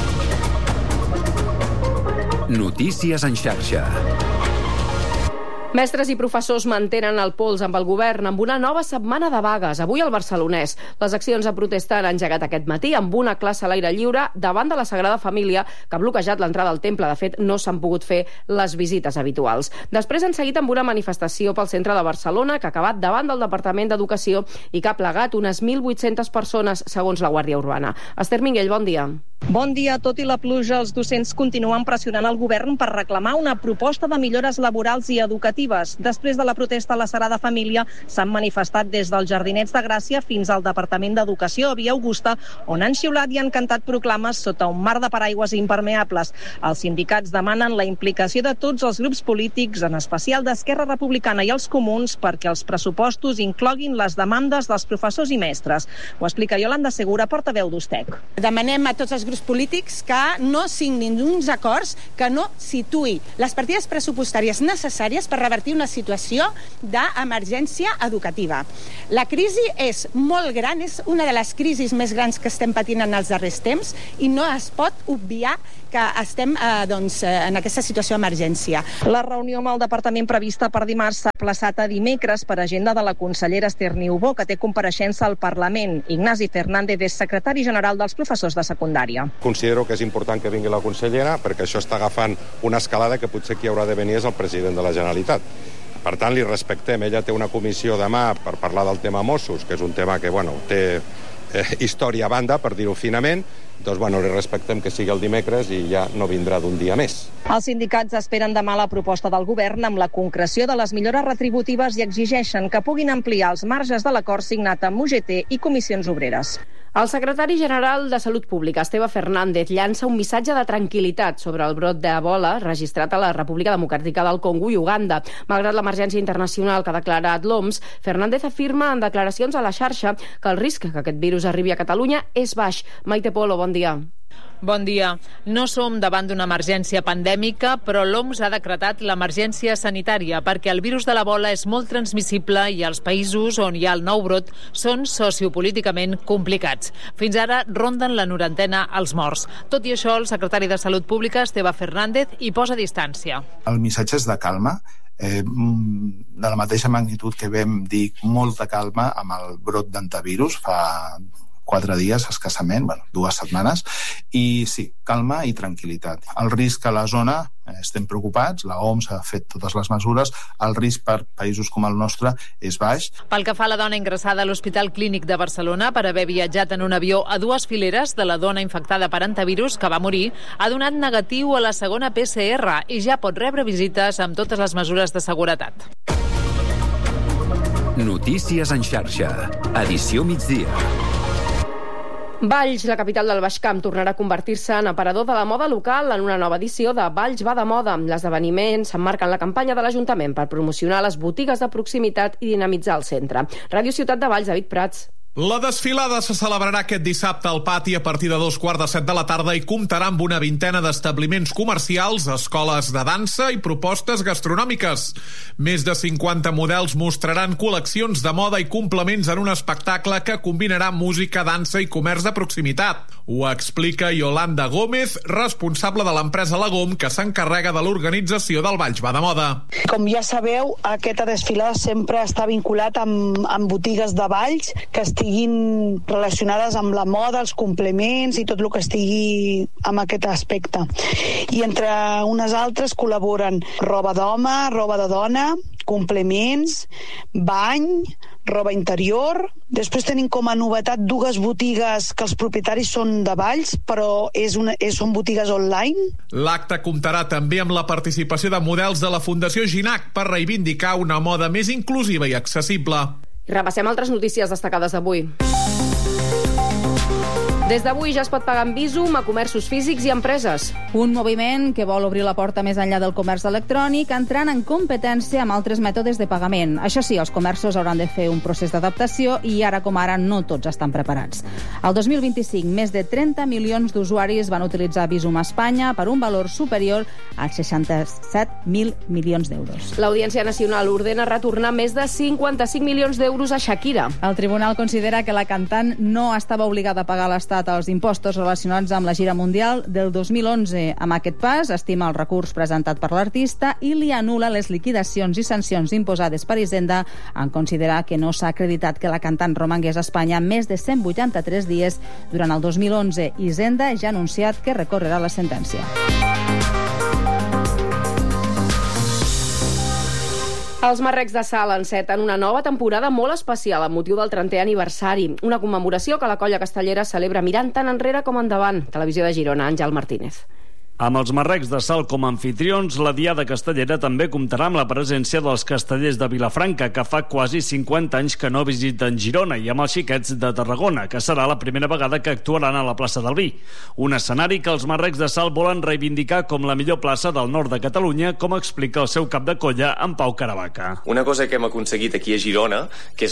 Notícies en xarxa. Mestres i professors mantenen el pols amb el govern amb una nova setmana de vagues, avui al Barcelonès. Les accions de protesta han engegat aquest matí amb una classe a l'aire lliure davant de la Sagrada Família, que ha bloquejat l'entrada al temple. De fet, no s'han pogut fer les visites habituals. Després han seguit amb una manifestació pel centre de Barcelona, que ha acabat davant del Departament d'Educació i que ha plegat unes 1.800 persones, segons la Guàrdia Urbana. Esther Minguell, bon dia. Bon dia. Tot i la pluja, els docents continuen pressionant el govern per reclamar una proposta de millores laborals i educatives. Després de la protesta a la Sagrada Família, s'han manifestat des dels Jardinets de Gràcia fins al Departament d'Educació a Via Augusta, on han xiulat i han cantat proclames sota un mar de paraigües impermeables. Els sindicats demanen la implicació de tots els grups polítics, en especial d'Esquerra Republicana i els Comuns, perquè els pressupostos incloguin les demandes dels professors i mestres. Ho explica Yolanda Segura, portaveu d'USTEC. Demanem a tots els grups polítics que no signin uns acords que no situï les partides pressupostàries necessàries per revertir una situació d'emergència educativa. La crisi és molt gran, és una de les crisis més grans que estem patint en els darrers temps i no es pot obviar que estem en aquesta situació d'emergència. La reunió amb el departament prevista per dimarts s'ha aplaçat a dimecres per agenda de la consellera Esther Niubó, que té compareixença al Parlament. Ignasi Fernández és secretari general dels professors de secundària. Considero que és important que vingui la consellera perquè això està agafant una escalada que potser qui haurà de venir és el president de la Generalitat. Per tant, li respectem. Ella té una comissió demà per parlar del tema Mossos, que és un tema que té història a banda, per dir-ho finament. Doncs, li respectem que sigui el dimecres i ja no vindrà d'un dia més. Els sindicats esperen demà la proposta del govern amb la concreció de les millores retributives i exigeixen que puguin ampliar els marges de l'acord signat amb UGT i Comissions Obreres. El secretari general de Salut Pública, Esteve Fernández, llança un missatge de tranquil·litat sobre el brot d'Ebola registrat a la República Democràtica del Congo i Uganda. Malgrat l'emergència internacional que ha declarat l'OMS, Fernández afirma en declaracions a la xarxa que el risc que aquest virus arribi a Catalunya és baix. Maite Polo, bon dia. Bon dia. No som davant d'una emergència pandèmica, però l'OMS ha decretat l'emergència sanitària perquè el virus de l'Ebola és molt transmissible i els països on hi ha el nou brot són sociopolíticament complicats. Fins ara ronden la 90 els morts. Tot i això, el secretari de Salut Pública, Esteve Fernández, hi posa distància. El missatge és de calma, de la mateixa magnitud que vam dir molta calma amb el brot d'antivirus fa 4 dies, escassament, 2 setmanes, i sí, calma i tranquil·litat. El risc a la zona, estem preocupats, la OMS ha fet totes les mesures, el risc per països com el nostre és baix. Pel que fa a la dona ingressada a l'Hospital Clínic de Barcelona per haver viatjat en un avió a 2 fileres de la dona infectada per antivirus que va morir, ha donat negatiu a la segona PCR i ja pot rebre visites amb totes les mesures de seguretat. Notícies en xarxa. Edició migdia. Valls, la capital del Baix Camp, tornarà a convertir-se en aparador de la moda local en una nova edició de Valls va de moda. L'esdeveniment s'emmarca en la campanya de l'Ajuntament per promocionar les botigues de proximitat i dinamitzar el centre. Ràdio Ciutat de Valls, David Prats. La desfilada se celebrarà aquest dissabte al pati a partir de 2:15 de la tarda i comptarà amb una vintena d'establiments comercials, escoles de dansa i propostes gastronòmiques. Més de 50 models mostraran col·leccions de moda i complements en un espectacle que combinarà música, dansa i comerç de proximitat. Ho explica Yolanda Gómez, responsable de l'empresa Lagom, que s'encarrega de l'organització del Valls va de moda. Com ja sabeu, aquesta desfilada sempre està vinculat amb botigues de Valls que estiguin relacionades amb la moda, els complements i tot el que estigui amb aquest aspecte. I entre unes altres col·laboren roba d'home, roba de dona, complements, bany, roba interior. Després tenim com a novetat 2 botigues que els propietaris són de Valls, però són botigues online. L'acte comptarà també amb la participació de models de la Fundació Ginac per reivindicar una moda més inclusiva i accessible. Repassem altres notícies destacades d'avui. Des d'avui ja es pot pagar amb Bizum a comerços físics i empreses. Un moviment que vol obrir la porta més enllà del comerç electrònic, entrant en competència amb altres mètodes de pagament. Això sí, els comerços hauran de fer un procés d'adaptació i ara com ara no tots estan preparats. El 2025, més de 30 milions d'usuaris van utilitzar Bizum a Espanya per un valor superior als 67.000 milions d'euros. L'Audiència Nacional ordena retornar més de 55 milions d'euros a Shakira. El tribunal considera que la cantant no estava obligada a pagar a l'Estat els impostos relacionats amb la gira mundial del 2011. Amb aquest pas, estima el recurs presentat per l'artista i li anul·la les liquidacions i sancions imposades per Hisenda en considerar que no s'ha acreditat que la cantant romangués a Espanya més de 183 dies durant el 2011. Hisenda ja ha anunciat que recorrerà la sentència. Els Marrecs de Salt enceten una nova temporada molt especial amb motiu del 30è aniversari. Una commemoració que la colla castellera celebra mirant tant enrere com endavant. Televisió de Girona, Àngel Martínez. Amb els Marrecs de Salt com a anfitrions, la Diada Castellera també comptarà amb la presència dels castellers de Vilafranca, que fa quasi 50 anys que no visiten Girona, i amb els Xiquets de Tarragona, que serà la primera vegada que actuaran a la plaça del Vi. Un escenari que els Marrecs de Salt volen reivindicar com la millor plaça del nord de Catalunya, com explica el seu cap de colla, en Pau Caravaca. Una cosa que hem aconseguit aquí a Girona, que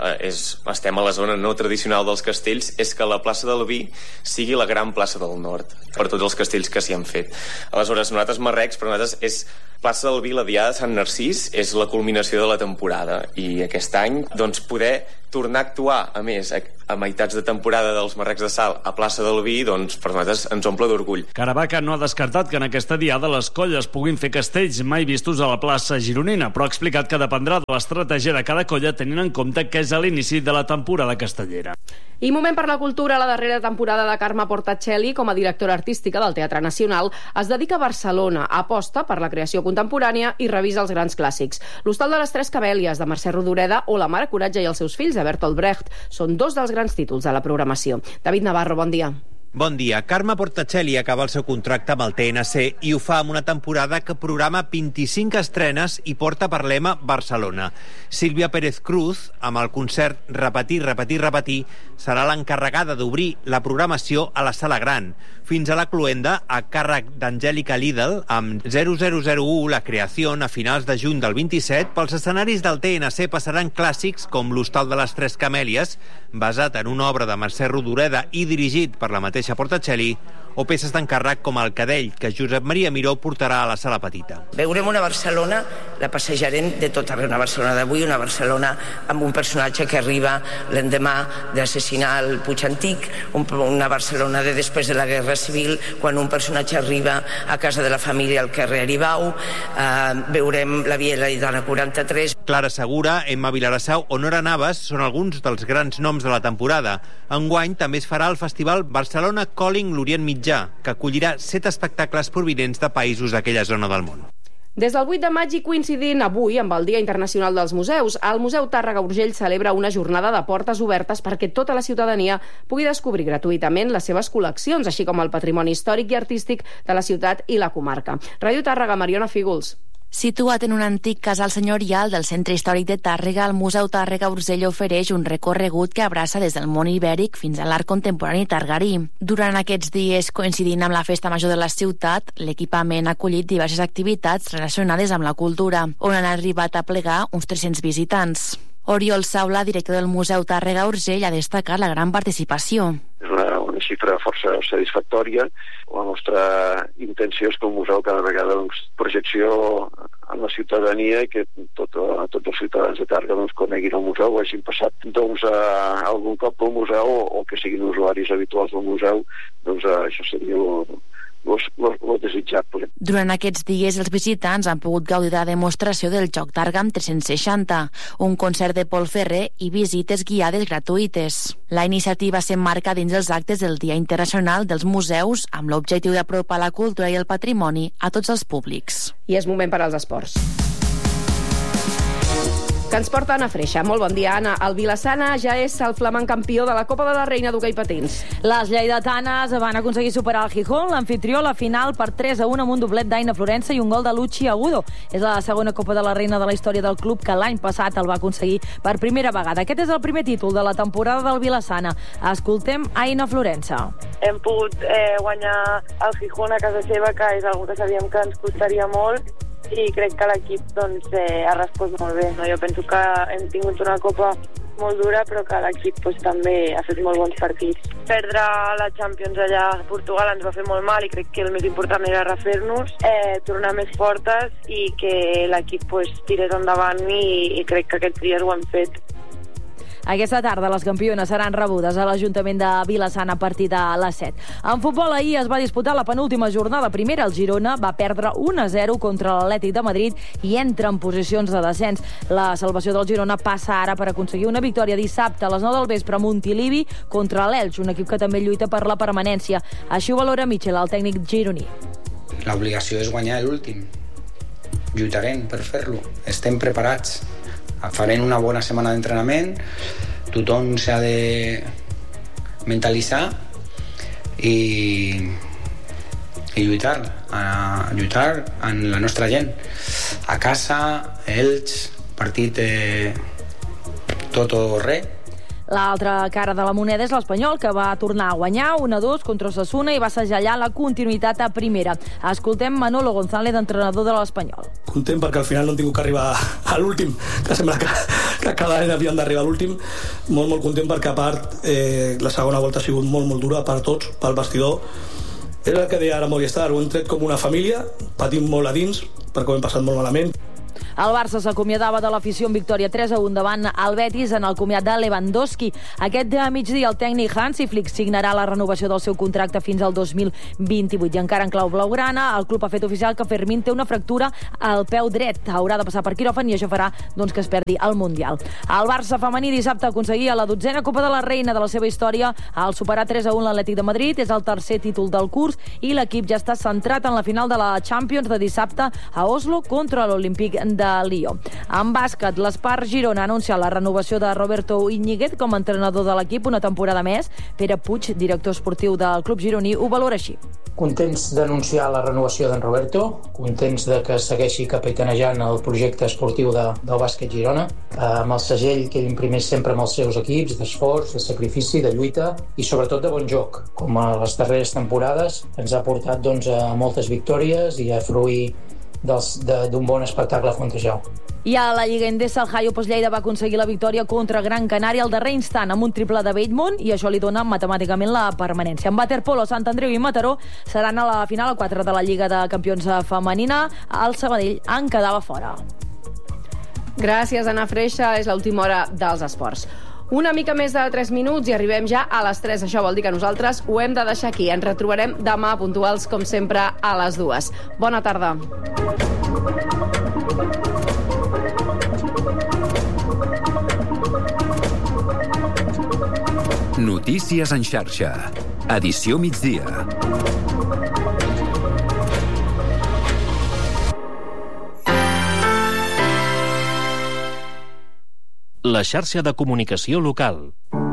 estem a la zona no tradicional dels castells, és que la plaça del Vi sigui la gran plaça del nord, per tots els castells que s'hi han fet. Aleshores, nosaltres Marrecs, per nosaltres és plaça del Vi, la Diada de Sant Narcís, és la culminació de la temporada, i aquest any doncs poder tornar a actuar, a més, a meitats de temporada dels Marrecs de Salt a plaça del Vi, doncs per nosaltres ens omple d'orgull. Caravaca no ha descartat que en aquesta diada les colles puguin fer castells mai vistos a la plaça gironina, però ha explicat que dependrà de l'estratègia de cada colla, tenint en compte que és a l'inici de la temporada castellera. I moment per la cultura. La darrera temporada de Carme Portacelli com a directora artística del Teatre Nacional es dedica a Barcelona, aposta per la creació contemporània i revisa els grans clàssics. L'Hostal de les Tres Camèlies, de Mercè Rodoreda, o La Mare Coratge i els seus fills, de Bertolt Brecht, són dos dels grans títols de la programació. David Navarro, bon dia. Bon dia. Carme Portacelli acaba el seu contracte amb el TNC i ho fa amb una temporada que programa 25 estrenes i porta per lema Barcelona. Sílvia Pérez Cruz, amb el concert Repetir, repetir, repetir, serà l'encarregada d'obrir la programació a la Sala Gran. Fins a la cloenda, a càrrec d'Angèlica Lidl, amb 0001, la creació, a finals de juny del 27, pels escenaris del TNC passaran clàssics com l'Hostal de les Tres Camèlies, basat en una obra de Mercè Rodoreda i dirigit per la mateixa Portacelli, o peces d'encàrrec com El Cadell, que Josep Maria Miró portarà a la Sala Petita. Veurem una Barcelona, la passejarem de tot arreu, una Barcelona d'avui, una Barcelona amb un personatge que arriba l'endemà d'assassinar el Puig Antic, una Barcelona de després de la Guerra Civil, quan un personatge arriba a casa de la família al carrer Aribau, veurem La Via Laietana 43. Clara Segura, Emma Vilarassau o Nora Navas són alguns dels grans noms de la temporada. Enguany també es farà el festival Barcelona Calling l'Orient Mitjà, que acollirà 7 espectacles provinents de països d'aquella zona del món. Des del 8 de maig i coincidint avui amb el Dia Internacional dels Museus, el Museu Tàrrega Urgell celebra una jornada de portes obertes perquè tota la ciutadania pugui descobrir gratuïtament les seves col·leccions, així com el patrimoni històric i artístic de la ciutat i la comarca. Ràdio Tàrrega, Mariona Fígols. Situat en un antic casal senyorial del centre històric de Tàrrega, el Museu Tàrrega Urgell ofereix un recorregut que abraça des del món ibèric fins a l'art contemporani targarí. Durant aquests dies, coincidint amb la festa major de la ciutat, l'equipament ha acollit diverses activitats relacionades amb la cultura, on han arribat a plegar uns 300 visitants. Oriol Saula, director del Museu Tàrrega Urgell, ha destacat la gran participació. És una xifra força satisfactòria. La nostra intenció és que el museu cada vegada projecció en la ciutadania i que tots els ciutadans de Tàrrega coneguin el museu, o hagin passat algun cop pel museu o que siguin usuaris habituals del museu. Això seria lo desitjable. Durant aquests dies els visitants han pogut gaudir de la demostració del Joc Tàrgam 360, un concert de Pol Ferrer i visites guiades gratuïtes. La iniciativa s'emmarca dins els actes del Dia Internacional dels Museus amb l'objectiu d'apropar la cultura i el patrimoni a tots els públics. I és moment per als esports. Que ens porta Anna Freixa. Molt bon dia, Anna. El Vilassana ja és el flamant campió de la Copa de la Reina d'hoquei patins. Les lleidatanes van aconseguir superar el Gijón, l'anfitrió, a la final per 3-1 amb un doblet d'Aina Florença i un gol de Luchi Agudo. És la segona Copa de la Reina de la història del club, que l'any passat el va aconseguir per primera vegada. Aquest és el primer títol de la temporada del Vilassana. Escoltem Aina Florença. Hem pogut guanyar el Gijón a casa seva, que és una que sabíem que ens costaria molt, i crec que l'equip ha respost molt bé. Jo penso que hem tingut una copa molt dura, però que l'equip també ha fet molt bons partits. Perdre la Champions allà a Portugal ens va fer molt mal i crec que el més important era refer-nos, tornar més fortes i que l'equip tirés endavant, i crec que aquests dies ho hem fet. Aquesta tarda les campiones seran rebudes a l'Ajuntament de Vilassana a partir de les 7. En futbol, ahir es va disputar la penúltima jornada primera. El Girona va perdre 1-0 contra l'Atlètic de Madrid i entra en posicions de descens. La salvació del Girona passa ara per aconseguir una victòria dissabte a les 9 del vespre a Montilivi contra l'Elx, un equip que també lluita per la permanència. Així ho valora Michel, el tècnic gironí. L'obligació és guanyar l'últim. lluitarem per fer-lo. Estem preparats. Farem una bona setmana d'entrenament, tothom s'ha de mentalitzar i lluitar amb la nostra gent. A casa, Elx, partit tot o res. L'altra cara de la moneda és l'Espanyol, que va tornar a guanyar 1-2 contra Osasuna i va segellar la continuïtat a primera. Escoltem Manolo González, entrenador de l'Espanyol. Content perquè al final no hem tingut que arribar a l'últim, que sembla que cada any havíem d'arribar a l'últim. Molt content perquè, a part, la segona volta ha sigut molt dura per tots, pel vestidor. Era el que deia ara Movistar, ho hem tret com una família, patim molt a dins, perquè ho hem passat molt malament. El Barça s'acomiadava de l'afició en victòria 3-1 davant el Betis en el comiat de Lewandowski. Aquest migdia el tècnic Hansi Flick signarà la renovació del seu contracte fins al 2028. I encara en clau blaugrana, el club ha fet oficial que Fermín té una fractura al peu dret. Haurà de passar per quiròfan i això farà que es perdi el Mundial. El Barça femení dissabte aconseguia la 12a Copa de la Reina de la seva història al superar 3-1 l'Atlètic de Madrid. És el tercer títol del curs i l'equip ja està centrat en la final de la Champions de dissabte a Oslo contra l'Olímpic de Lió. En bàsquet, l'Espar Girona ha anunciat la renovació de Roberto Íñiguez com a entrenador de l'equip una temporada més. Pere Puig, director esportiu del club gironí, ho valora així. Contents d'anunciar la renovació d'en Roberto, contents de que segueixi capitanejant el projecte esportiu del bàsquet Girona, amb el segell que ell imprimeix sempre amb els seus equips, d'esforç, de sacrifici, de lluita i sobretot de bon joc. Com a les darreres temporades ens ha portat a moltes victòries i a fruir d'un bon espectacle a Fontejau. I a la Lliga Endesa, el Hayo Lleida va aconseguir la victòria contra Gran Canària al darrer instant amb un triple de Bellmunt i això li dona matemàticament la permanència. En waterpolo, Sant Andreu i Mataró seran a la final 4 de la Lliga de Campions femenina. El Sabadell en quedava fora. Gràcies, Anna Freixa. És l'última hora dels esports. Una mica més de 3 minuts i arribem ja a les 3. Això vol dir que nosaltres ho hem de deixar aquí. Ens retrobarem demà puntuals, com sempre, a les 2. Bona tarda. Notícies en xarxa. Edició migdia. La xarxa de comunicació local.